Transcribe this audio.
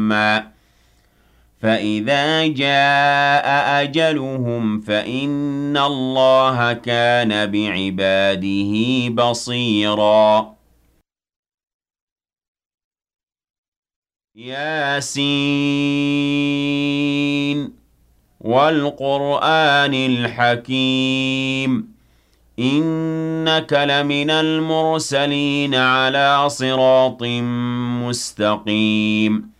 مسمى فإذا جاء أجلهم فإن الله كان بعباده بصيرا ياسين والقرآن الحكيم إنك لمن المرسلين على صراط مستقيم